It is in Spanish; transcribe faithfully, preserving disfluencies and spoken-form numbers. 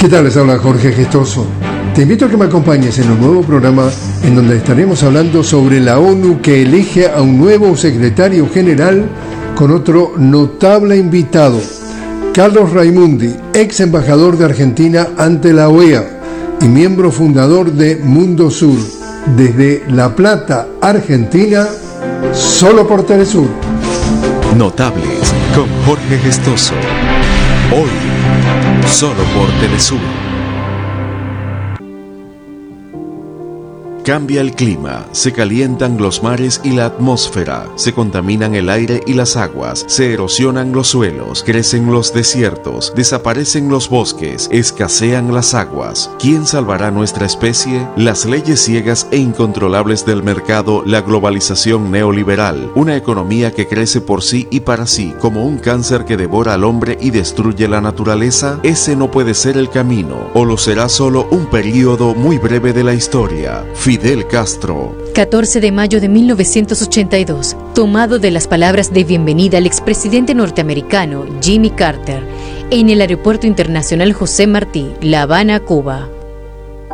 ¿Qué tal? Les habla Jorge Gestoso. Te invito a que me acompañes en un nuevo programa en donde estaremos hablando sobre la ONU que elige a un nuevo secretario general con otro notable invitado, Carlos Raimundi, ex embajador de Argentina ante la O E A y miembro fundador de Mundo Sur, desde La Plata, Argentina, solo por Telesur. Notables con Jorge Gestoso. Hoy, solo por Telesur. Cambia el clima, se calientan los mares y la atmósfera, se contaminan el aire y las aguas, se erosionan los suelos, crecen los desiertos, desaparecen los bosques, escasean las aguas. ¿Quién salvará nuestra especie? Las leyes ciegas e incontrolables del mercado, la globalización neoliberal, una economía que crece por sí y para sí, como un cáncer que devora al hombre y destruye la naturaleza. Ese no puede ser el camino, o lo será solo un periodo muy breve de la historia. Fidel Castro. catorce de mayo de mil novecientos ochenta y dos, tomado de las palabras de bienvenida al expresidente norteamericano Jimmy Carter en el Aeropuerto Internacional José Martí, La Habana, Cuba.